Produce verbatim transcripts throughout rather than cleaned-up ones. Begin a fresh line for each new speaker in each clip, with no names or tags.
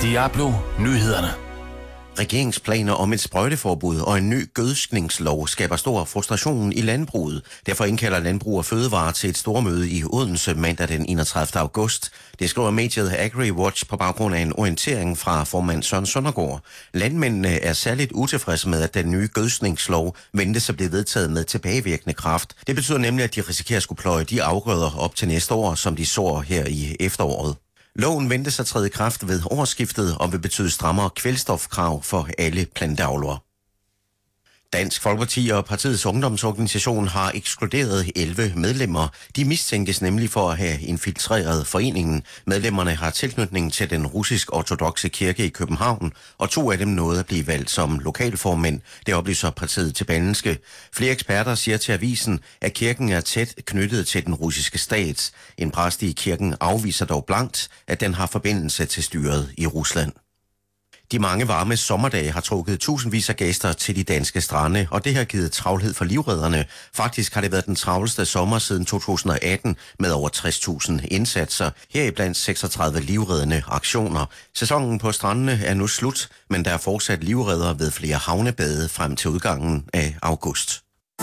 Diablo Nyhederne.
Regeringsplaner om et sprøjteforbud og en ny gødskningslov skaber stor frustration i landbruget. Derfor indkalder Landbrug og Fødevare til et stormøde i Odense mandag den enogtredivte august. Det skriver mediet AgriWatch på baggrund af en orientering fra formand Søren Søndergaard. Landmændene er særligt utilfredse med, at den nye gødskningslov ventes at blive vedtaget med tilbagevirkende kraft. Det betyder nemlig, at de risikerer at skulle pløje de afgrøder op til næste år, som de sår her i efteråret. Loven ventes at træde i kraft ved årsskiftet og vil betyde strammere kvælstofkrav for alle planteavlere. Dansk Folkeparti og partiets ungdomsorganisation har ekskluderet elleve medlemmer. De mistænkes nemlig for at have infiltreret foreningen. Medlemmerne har tilknytning til den russisk-ortodokse kirke i København, og to af dem nåede at blive valgt som lokalformænd. Det oplyser partiet til Berlingske. Flere eksperter siger til avisen, at kirken er tæt knyttet til den russiske stat. En præst i kirken afviser dog blankt, at den har forbindelse til styret i Rusland. De mange varme sommerdage har trukket tusindvis af gæster til de danske strande, og det har givet travlhed for livredderne. Faktisk har det været den travleste sommer siden to tusind og atten med over tres tusind indsatser, heriblandt seksogtredive livreddende aktioner. Sæsonen på strandene er nu slut, men der er fortsat livredder ved flere havnebade frem til udgangen af august.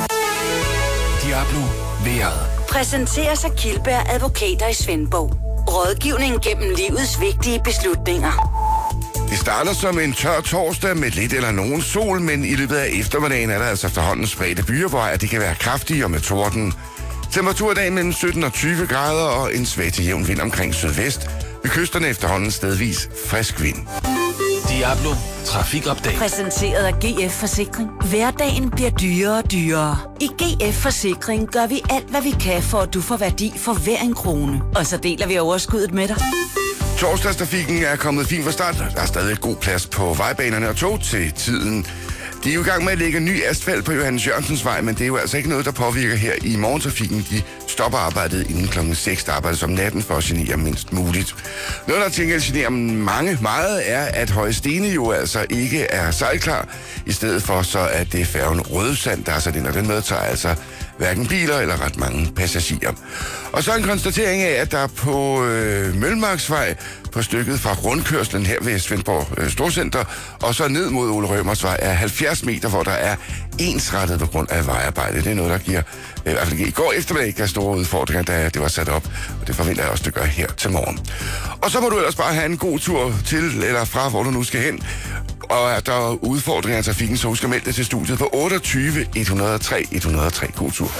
Diablo Vejret.
Præsenteres af Kildberg Advokater i Svendborg. Rådgivning gennem livets vigtige beslutninger.
Det starter som en tør torsdag med lidt eller nogen sol, men i løbet af eftermiddagen er der altså efterhånden spredte byer, hvor det kan være kraftige og med torden. Temperaturdagen mellem sytten og tyve grader og en svag til jævn vind omkring sydvest. Ved kysterne efterhånden stedvis frisk vind.
Diablo Trafikupdate.
Præsenteret af G F Forsikring. Hverdagen bliver dyrere og dyrere. I G F Forsikring gør vi alt, hvad vi kan, for at du får værdi for hver en krone. Og så deler vi overskuddet med dig.
Torsdagstrafikken er kommet fint fra start. Der er stadig god plads på vejbanerne og tog til tiden. De er jo i gang med at lægge ny asfalt på Johannes Jørgensens vej, men det er jo altså ikke noget, der påvirker her i morgentrafikken. De stopper arbejdet inden klokken seks, der arbejdes om natten for at genere mindst muligt. Noget, der tænker at genere mange meget, er, at Høje Stene jo altså ikke er sejlklar. I stedet for så er det færgen Rødsand, der er sat ind, og den medtager altså hverken biler eller ret mange passagerer. Og så en konstatering af, at der på øh, Mølmarksvej på stykket fra rundkørslen her ved Svendborg øh, Storcenter og så ned mod Ole Rømersvej er halvfjerds meter, hvor der er ensrettet på grund af vejarbejde. Det er noget, der giver, øh, i hvert fald i går eftermiddag, gav store udfordringer, da det var sat op, og det forventer jeg også, det gør her til morgen. Og så må du ellers bare have en god tur til eller fra, hvor du nu skal hen. Og er der udfordringer af trafikken, så husk at melde dig til studiet på otteogtyve et hundrede og tre et hundrede og tre. God tur.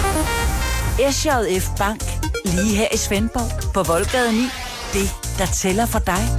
S J F Bank. Lige her i Svendborg. På Voldgade ni. Det, der tæller for dig.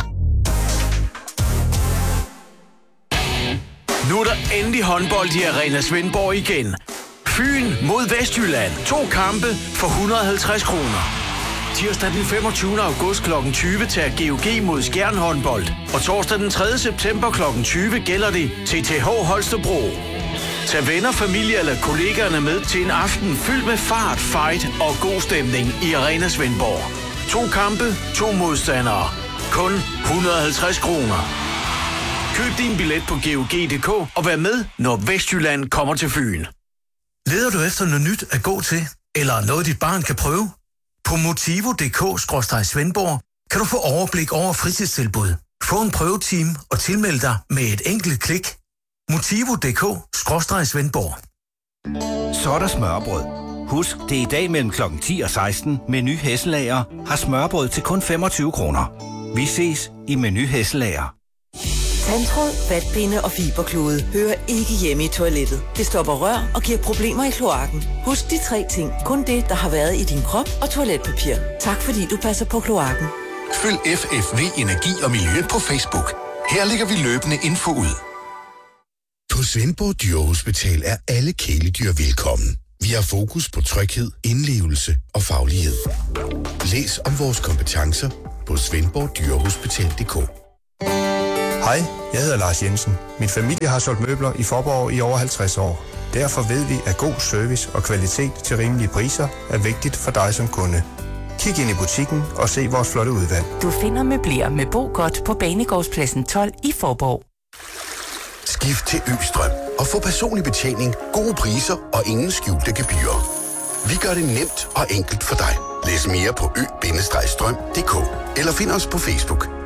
Nu er der endelig håndbold i Arena Svendborg igen. Fyn mod Vestjylland. To kampe for et hundrede og halvtreds kroner. Tirsdag den femogtyvende august klokken tyve tager G O G mod Skjern håndbold. Og torsdag den tredje september klokken tyve gælder det T T H Holstebro. Tag venner, familie eller kollegaerne med til en aften fyldt med fart, fight og god stemning i Arena Svendborg. To kampe, to modstandere. Kun et hundrede og halvtreds kroner. Køb din billet på G O G punktum d k og vær med, når Vestjylland kommer til Fyn.
Leder du efter noget nyt at gå til? Eller noget, dit barn kan prøve? På motivo punktum d k skråstreg Svendborg kan du få overblik over fritidstilbud. Få en prøvetime og tilmelde dig med et enkelt klik. motivo punktum d k skråstreg Svendborg.
Så er der smørbrød. Husk, det er i dag mellem klokken ti og seksten. Meny Hesselager har smørbrød til kun femogtyve kroner. Vi ses i Meny Hesselager.
Tandtråd, vatpinde og fiberklude hører ikke hjemme i toilettet. Det stopper rør og giver problemer i kloakken. Husk de tre ting. Kun det, der har været i din krop og toiletpapir. Tak fordi du passer på kloakken.
Følg F F V Energi og Miljø på Facebook. Her lægger vi løbende info ud.
På Svendborg Dyrehospital er alle kæledyr velkommen. Vi har fokus på tryghed, indlevelse og faglighed. Læs om vores kompetencer på svendborg dyrehospital punktum d k.
Hej, jeg hedder Lars Jensen. Min familie har solgt møbler i Faaborg i over halvtreds år. Derfor ved vi, at god service og kvalitet til rimelige priser er vigtigt for dig som kunde. Kig ind i butikken og se vores flotte udvalg.
Du finder møbler med Bo Godt på Banegårdspladsen tolv i Faaborg.
Skift til Østrøm og få personlig betjening, gode priser og ingen skjulte gebyrer. Vi gør det nemt og enkelt for dig. Læs mere på ø bindestreg strøm punktum d k eller find os på Facebook.